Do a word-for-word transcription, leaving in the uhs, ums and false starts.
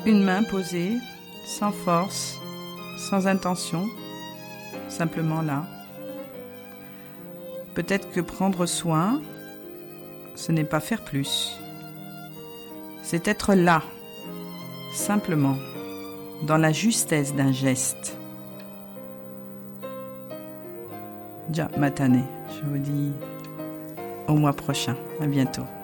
Une main posée, sans force, sans intention, simplement là. Peut-être que prendre soin, ce n'est pas faire plus. C'est être là, simplement, dans la justesse d'un geste. Già matane, je vous dis au mois prochain. À bientôt.